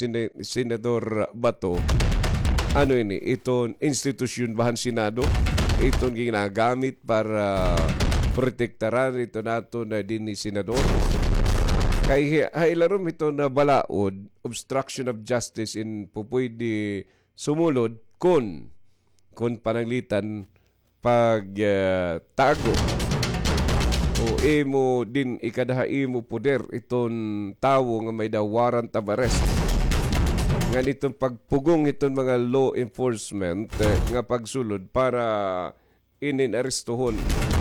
Senador Bato, ano ini, itong institusyon bahan Senado, itong ginagamit para protektaran ito nato na din ni Senador. Kay hailarom ito na balaod, obstruction of justice in pupwede sumulod kung pananglitan pag tago o imo din ikadaha imo poder iton tawo nga may daw warrant of arrest nga nitong pagpugong iton mga law enforcement nga pagsulod para inin-arestuhon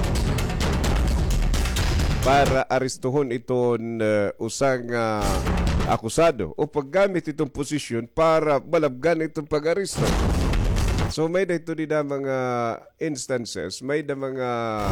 iton usang akusado o paggamit itong posisyon para malabgan itong pag-aresto. So may da ito din na mga instances, may da mga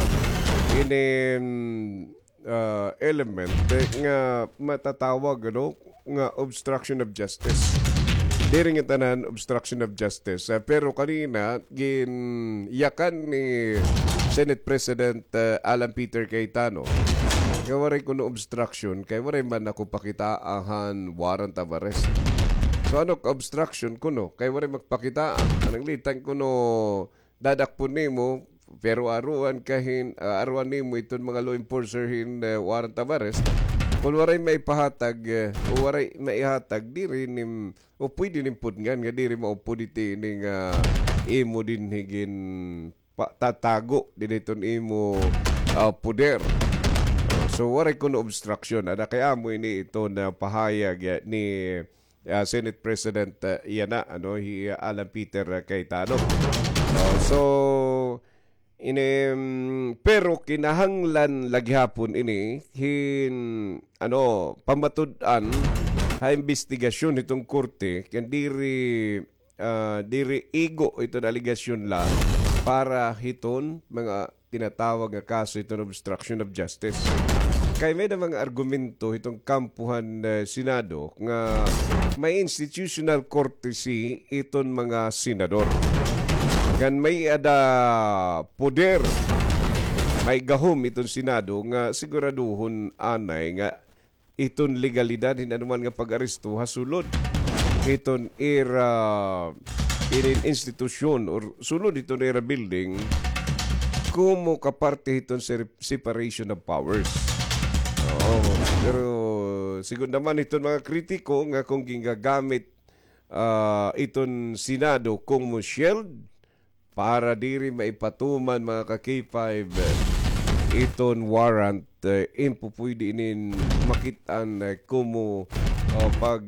element nga matatawag nga obstruction of justice. Di rin yung tanan obstruction of justice. Pero kanina, ginyakan ni Senate President Alan Peter Cayetano. Kaya waray ko no obstruction, kaya waray man ako pakitaahan warrant of arrest. So ano obstruction ko no? Kaya waray magpakitaan. Anong litan ko no dadakpon nimo, pero aruan nimo itong mga law enforcer warrant of arrest. Kung waray may pahatag o waray maihatag diri nim o pwede nim pudngan nga diri maupod iti ning imo din higin tatago din iton imo poder. So waray kuno obstruction ada kaya mo ini ito na pahayag ni Senate President Alan Peter Cayetano. Pero kinahanglan laghapon ini pamatud-an ha investigasyon itong korte kan diri igo itong aligasyon la para hiton mga tinatawag nga kaso itong obstruction of justice. Kay may na mga argumento itong kampuhan Senado nga may institutional courtesy itong mga senador. Kan may poder, may gahom itong Senado nga siguraduhon anay nga itong legalidad hinanuman nga pag-aresto hasulod itong institusyon or sulod itong era building kumo kaparte itong separation of powers. Pero siguro naman itong mga kritiko nga kung ginagamit itong Senado kung mo shield para diri maipatuman mga ka-K5 iton warrant impo pwede inin makitaan kumo pag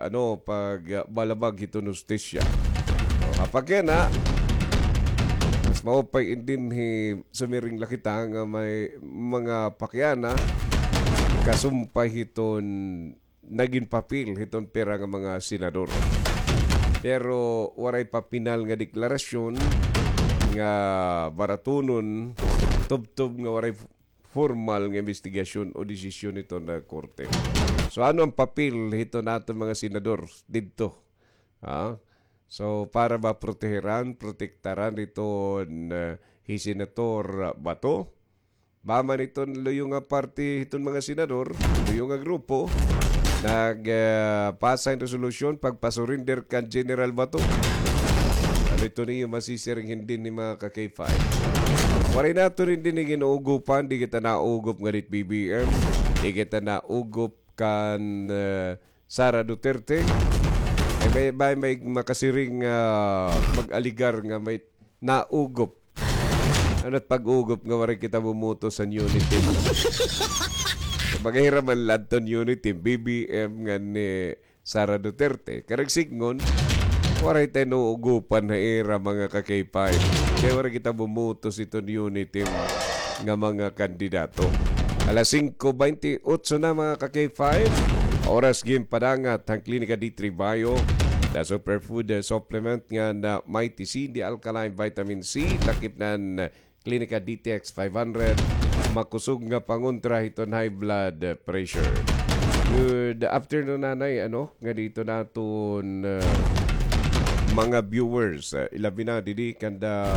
balabag iton justisya. Kapag yan mas maupay indin sumiring lakita nga may mga pakyana kasumpay iton naging papil iton pera nga mga senador. Pero waray pa pinal nga deklarasyon nga baratunon tubtob nga waray formal nga investigasyon o desisyon ito na korte. So ano ang papel ito nato mga senador dito? So para ba protektaran ito Senator Bato? Baman itong luyong nga party itong mga senador, luyong nga grupo nagpasa ng resolusyon pagpasurinder kan General Bato. Ano ito niyo masisiring hindi ni mga ka-K5. Waray nato rin din yung inuugupan, di kita naugup nga dit BBM, di kita naugup kan Sara Duterte. May makasiring mag-aligar nga may naugup. Ano't pag-ugup nga waray kita bumuto sa unity. Magahiraman lanton unity BBM nga ni Sara Duterte. Karag signon, waray tayo nauugupan na era mga ka-K5. Kaya waray kita bumutos itong unity nga mga kandidato. Alas 5:28 na mga ka-K5. Oras game padangat ang Klinika D3 Bio. The superfood supplement nga na Mighty C, the alkaline vitamin C, takip ng Klinika DTX 500. Makusog nga pangontra iton high blood pressure. Good afternoon nanay, nga dito naton mga viewers. Ilabi na didi kanda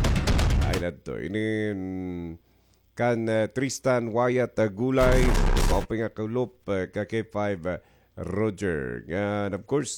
kan Tristan Wyatt Gulay, Oping Akulop, K5 Roger. And of course,